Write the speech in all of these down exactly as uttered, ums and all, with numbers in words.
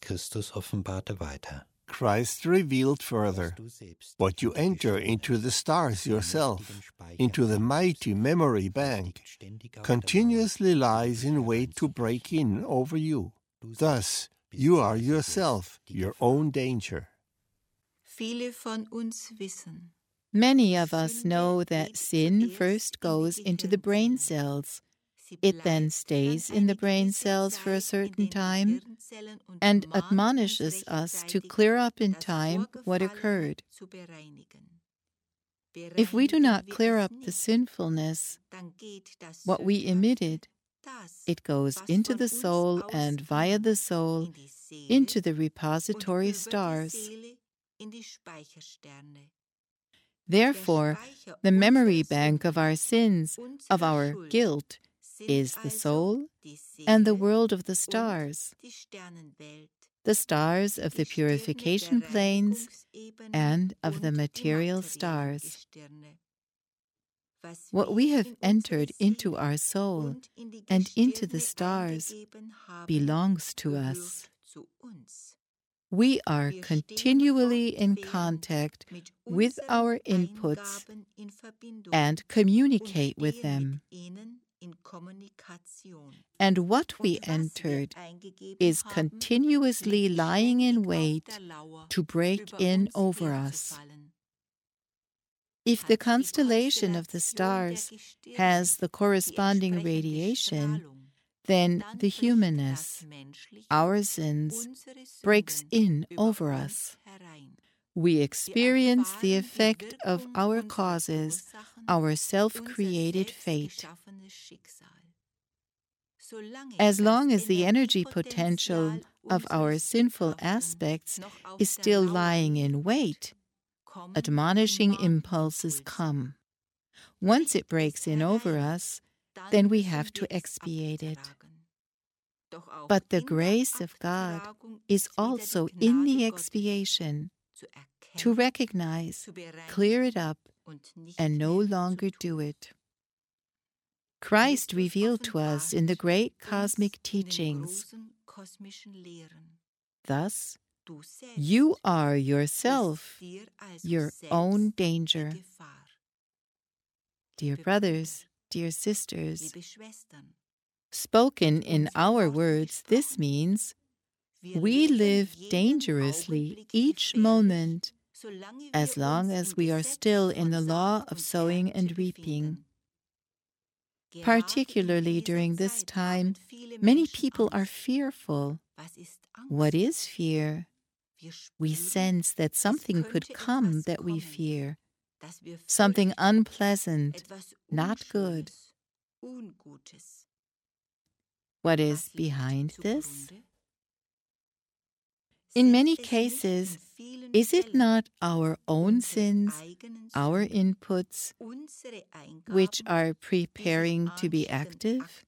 Christus offenbarte weiter. Christ revealed further, what you enter into the stars yourself, into the mighty memory bank, continuously lies in wait to break in over you. Thus, you are yourself your own danger. Many of us know that sin first goes into the brain cells. It then stays in the brain cells for a certain time and admonishes us to clear up in time what occurred. If we do not clear up the sinfulness, what we emitted, it goes into the soul and via the soul into the repository stars. Therefore, the memory bank of our sins, of our guilt, is the soul and the world of the stars, the stars of the purification planes and of the material stars. What we have entered into our soul and into the stars belongs to us. We are continually in contact with our inputs and communicate with them. And what we entered is continuously lying in wait to break in over us. If the constellation of the stars has the corresponding radiation, then the humanness, our sins, breaks in over us. We experience the effect of our causes, our self-created fate. As long as the energy potential of our sinful aspects is still lying in wait, admonishing impulses come. Once it breaks in over us, then we have to expiate it. But the grace of God is also in the expiation, to recognize, clear it up, and no longer do it. Christ revealed to us in the great cosmic teachings. Thus, you are yourself your own danger. Dear brothers, dear sisters, spoken in our words, this means we live dangerously each moment as long as we are still in the law of sowing and reaping. Particularly during this time, many people are fearful. What is fear? We sense that something could come that we fear, something unpleasant, not good. What is behind this? In many cases, is it not our own sins, our inputs, which are preparing to be active?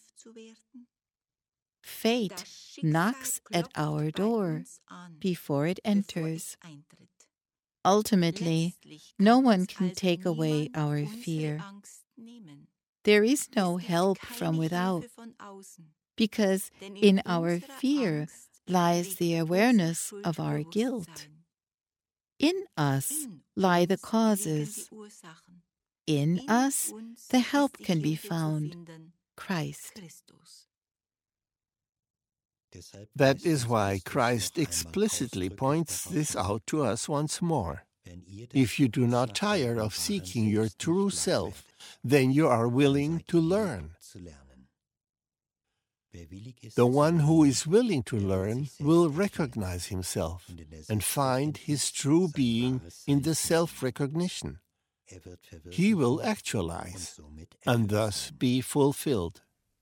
Fate knocks at our door before it enters. Ultimately, no one can take away our fear. There is no help from without, because in our fear lies the awareness of our guilt. In us lie the causes. In us, the help can be found, Christ. That is why Christ explicitly points this out to us once more. If you do not tire of seeking your true self, then you are willing to learn. The one who is willing to learn will recognize himself and find his true being in the self-recognition. He will actualize and thus be fulfilled.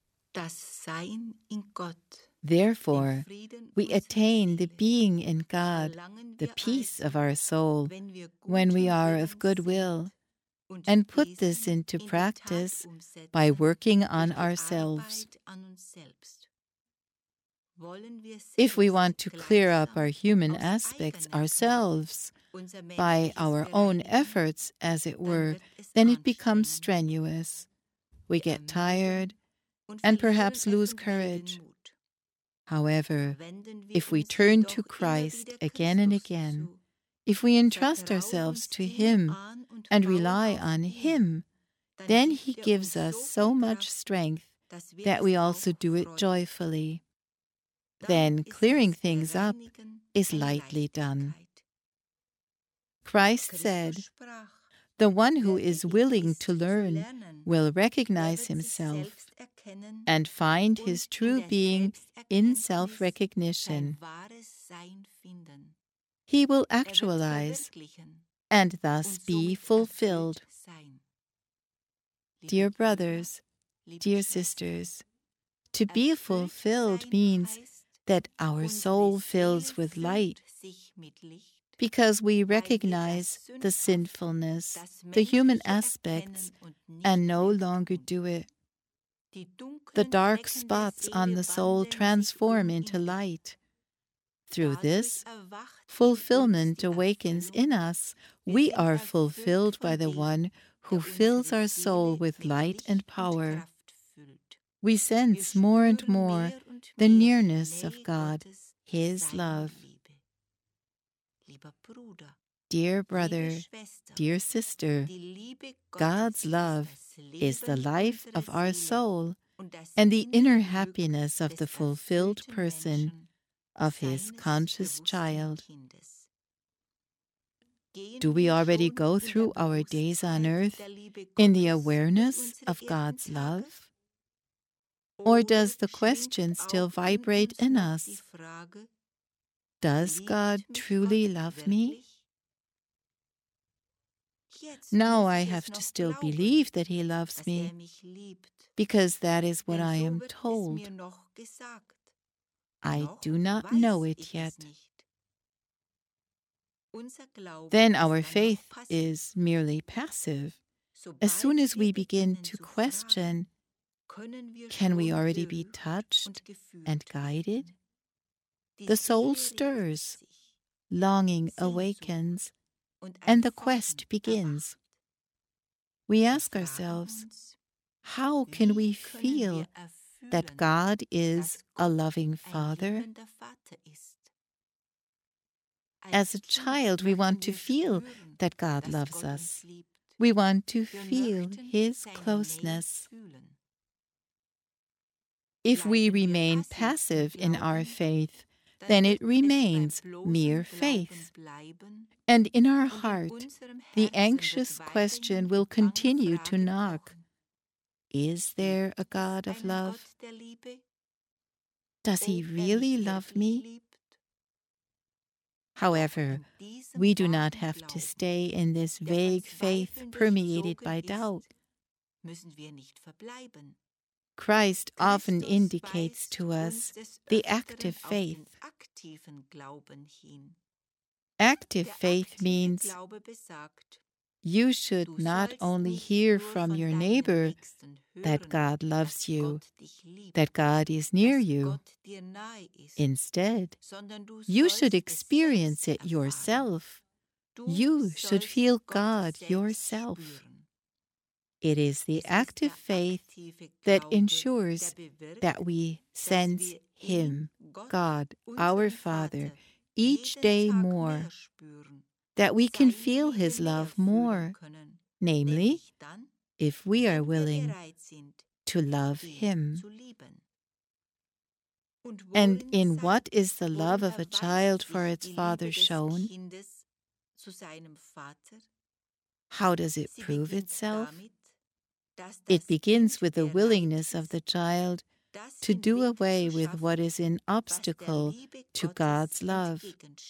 Therefore, we attain the being in God, the peace of our soul, when we are of good will, and put this into practice by working on ourselves. If we want to clear up our human aspects ourselves, by our own efforts, as it were, then it becomes strenuous. We get tired and perhaps lose courage. However, if we turn to Christ again and again, if we entrust ourselves to Him and rely on Him, then He gives us so much strength that we also do it joyfully. Then clearing things up is lightly done. Christ said, "The one who is willing to learn will recognize himself and find his true being in self-recognition. He will actualize and thus be fulfilled." Dear brothers, dear sisters, to be fulfilled means that our soul fills with light, because we recognize the sinfulness, the human aspects, and no longer do it. The dark spots on the soul transform into light. Through this, fulfillment awakens in us. We are fulfilled by the one who fills our soul with light and power. We sense more and more the nearness of God, His love. Dear brother, dear sister, God's love is the life of our soul and the inner happiness of the fulfilled person, of His conscious child. Do we already go through our days on earth in the awareness of God's love? Or does the question still vibrate in us? Does God truly love me? Now I have to still believe that He loves me, because that is what I am told. I do not know it yet. Then our faith is merely passive. As soon as we begin to question, can we already be touched and guided? The soul stirs, longing awakens, and the quest begins. We ask ourselves, how can we feel that God is a loving Father? As a child, we want to feel that God loves us. We want to feel His closeness. If we remain passive in our faith, then it remains mere faith. And in our heart, the anxious question will continue to knock. Is there a God of love? Does He really love me? However, we do not have to stay in this vague faith permeated by doubt. Christ often indicates to us the active faith. Active faith means you should not only hear from your neighbor that God loves you, that God is near you. Instead, you should experience it yourself. You should feel God yourself. It is the active faith that ensures that we sense Him, God, our Father, each day more, that we can feel His love more, namely, if we are willing to love Him. And in what is the love of a child for its father shown? How does it prove itself? It begins with the willingness of the child to do away with what is an obstacle to God's love.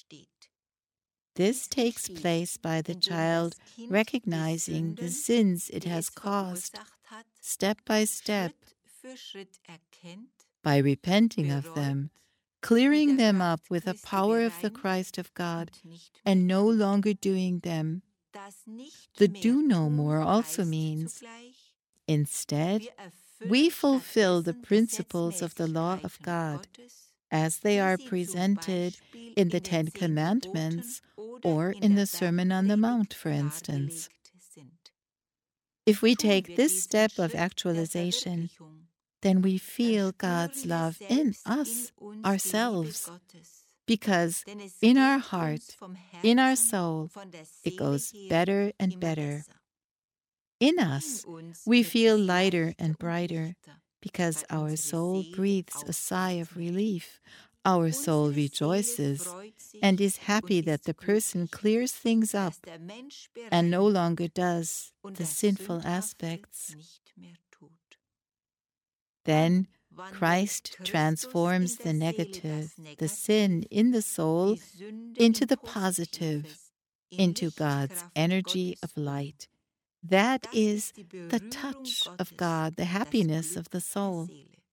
This takes place by the child recognizing the sins it has caused, step by step, by repenting of them, clearing them up with the power of the Christ of God, and no longer doing them. The do no more also means, instead, we fulfill the principles of the law of God as they are presented in the Ten Commandments or in the Sermon on the Mount, for instance. If we take this step of actualization, then we feel God's love in us, ourselves, because in our heart, in our soul, it goes better and better. In us, we feel lighter and brighter because our soul breathes a sigh of relief. Our soul rejoices and is happy that the person clears things up and no longer does the sinful aspects. Then Christ transforms the negative, the sin in the soul, into the positive, into God's energy of light. That is the touch of God, the happiness of the soul.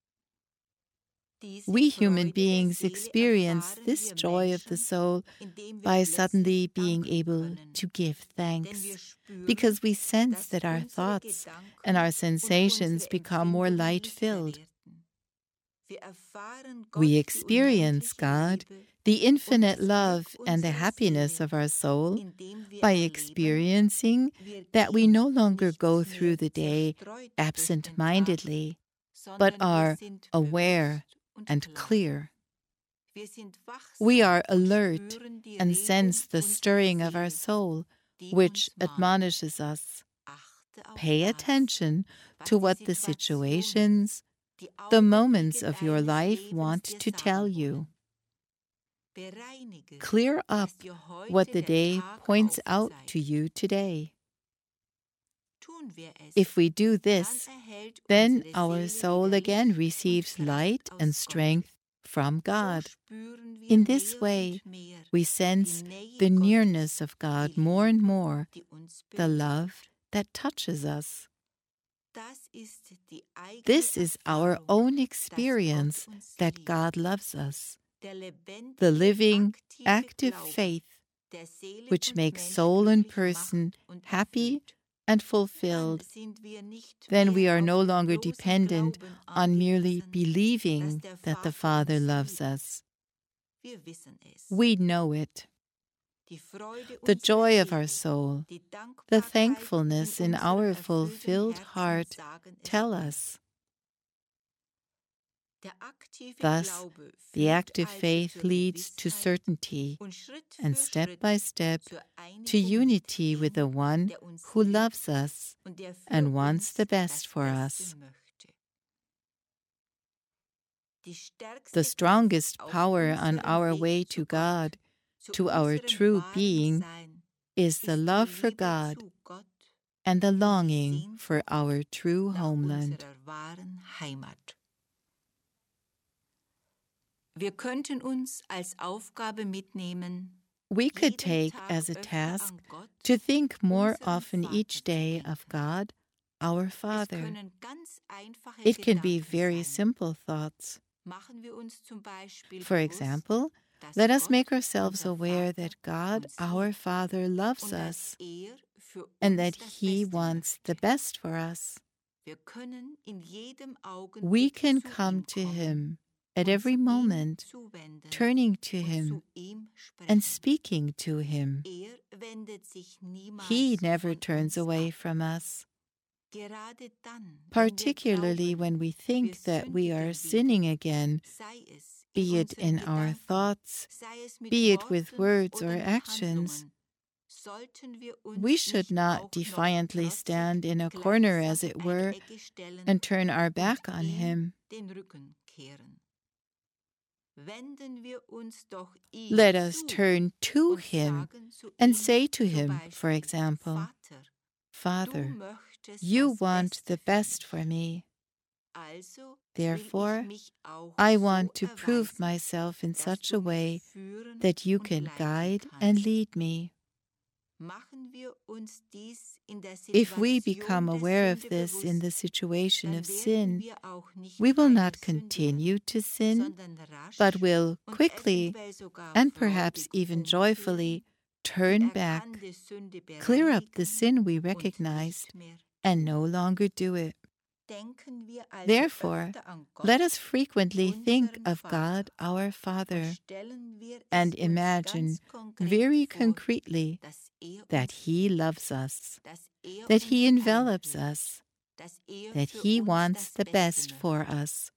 We human beings experience this joy of the soul by suddenly being able to give thanks, because we sense that our thoughts and our sensations become more light-filled. We experience God, the infinite love and the happiness of our soul, by experiencing that we no longer go through the day absent-mindedly, but are aware and clear. We are alert and sense the stirring of our soul, which admonishes us. Pay attention to what the situations, the moments of your life want to tell you. Clear up what the day points out to you today. If we do this, then our soul again receives light and strength from God. In this way, we sense the nearness of God more and more, the love that touches us. This is our own experience that God loves us, the living, active faith which makes soul and person happy and fulfilled. Then we are no longer dependent on merely believing that the Father loves us. We know it. The joy of our soul, the thankfulness in our fulfilled heart tell us. Thus, the active faith leads to certainty and step by step to unity with the One who loves us and wants the best for us. The strongest power on our way to God, to our true being, is the love for God and the longing for our true homeland. We could take as a task to think more often each day of God, our Father. It can be very simple thoughts. For example, let us make ourselves aware that God, our Father, loves us and that He wants the best for us. We can come to Him at every moment, turning to Him and speaking to Him. He never turns away from us. Particularly when we think that we are sinning again, be it in our thoughts, be it with words or actions, we should not defiantly stand in a corner, as it were, and turn our back on Him. Let us turn to Him and say to Him, for example, Father, You want the best for me. Therefore, I want to prove myself in such a way that You can guide and lead me. If we become aware of this in the situation of sin, we will not continue to sin, but will quickly and perhaps even joyfully turn back, clear up the sin we recognized, and no longer do it. Therefore, let us frequently think of God our Father and imagine very concretely that He loves us, that He envelops us, that He wants the best for us,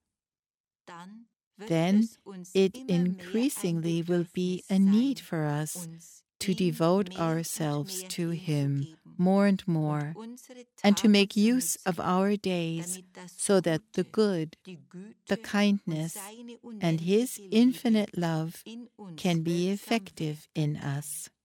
then it increasingly will be a need for us to devote ourselves to Him more and more, and to make use of our days so that the good, the kindness, and His infinite love can be effective in us.